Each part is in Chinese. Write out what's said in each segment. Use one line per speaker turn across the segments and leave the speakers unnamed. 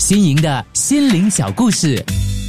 新颖的心灵小故事。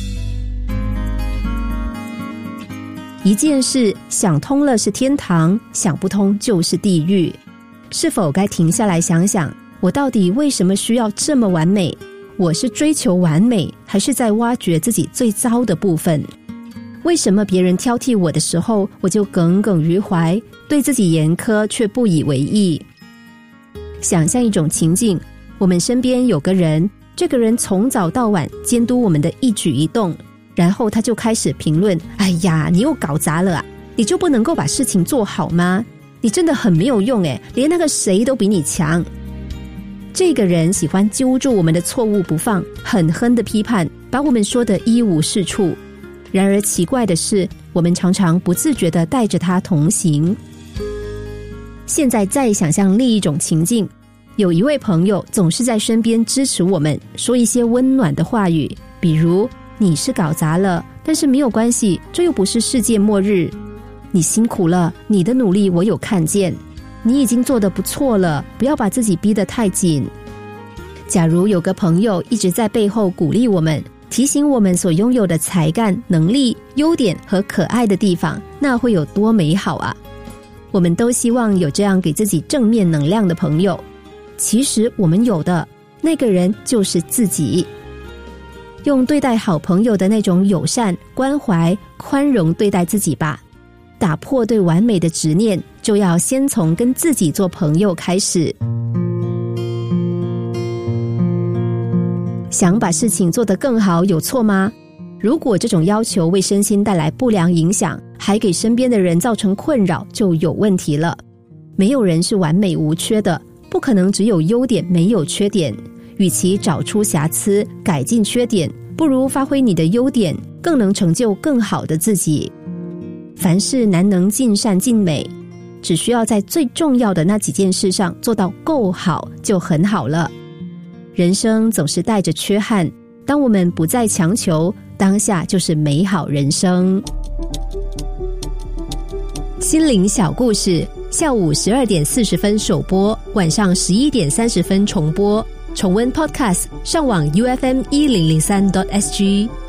一件事想通了是天堂，想不通就是地狱。是否该停下来想想，我到底为什么需要这么完美？我是追求完美，还是在挖掘自己最糟的部分？为什么别人挑剔我的时候，我就耿耿于怀，对自己严苛却不以为意？想象一种情境，我们身边有个人，这个人从早到晚监督我们的一举一动，然后他就开始评论：哎呀，你又搞砸了啊！你就不能够把事情做好吗？你真的很没有用耶，连那个谁都比你强。这个人喜欢揪住我们的错误不放，狠狠的批判，把我们说得一无是处。然而奇怪的是，我们常常不自觉地带着他同行。现在再想象另一种情境，有一位朋友总是在身边支持我们，说一些温暖的话语，比如你是搞砸了，但是没有关系，这又不是世界末日。你辛苦了，你的努力我有看见，你已经做得不错了，不要把自己逼得太紧。假如有个朋友一直在背后鼓励我们，提醒我们所拥有的才干、能力、优点和可爱的地方，那会有多美好啊！我们都希望有这样给自己正面能量的朋友。其实我们有的那个人就是自己。用对待好朋友的那种友善、关怀、宽容对待自己吧。打破对完美的执念，就要先从跟自己做朋友开始。想把事情做得更好，有错吗？如果这种要求为身心带来不良影响，还给身边的人造成困扰，就有问题了。没有人是完美无缺的，不可能只有优点没有缺点。与其找出瑕疵，改进缺点，不如发挥你的优点，更能成就更好的自己。凡事难能尽善尽美，只需要在最重要的那几件事上做到够好，就很好了。人生总是带着缺憾，当我们不再强求，当下就是美好人生。心灵小故事，下午12点40分首播，晚上11点30分重播。重温 Podcast， 上网 UFM1003.SG。